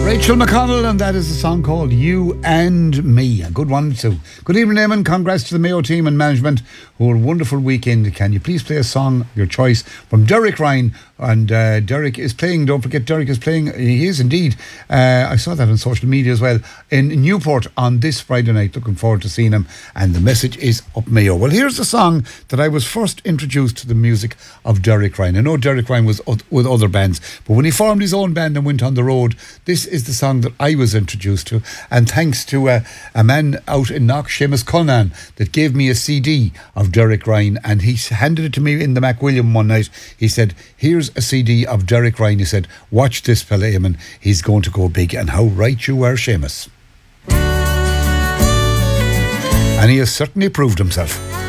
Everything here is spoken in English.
Rachel McConnell, and that is a song called You and Me. A good one too. Good evening, Eamon. Congrats to the Mayo team and management who had a wonderful weekend. Can you please play a song, your choice, from Derek Ryan? And Derek is playing, don't forget, Derek is playing, he is indeed, I saw that on social media as well, in Newport on this Friday night. Looking forward to seeing him, and the message is up Mayo. Well, here's the song that I was first introduced to the music of Derek Ryan. I know Derek Ryan was with other bands, but when he formed his own band and went on the road, this is the song that I was introduced to, and thanks to a man out in Knock, Seamus Cullinan, that gave me a CD of Derek Ryan, and he handed it to me in the MacWilliam one night. He said, here's a CD of Derek Ryan. He said, watch this fella, Eamon, he's going to go big. And how right you are, Seamus. And he has certainly proved himself.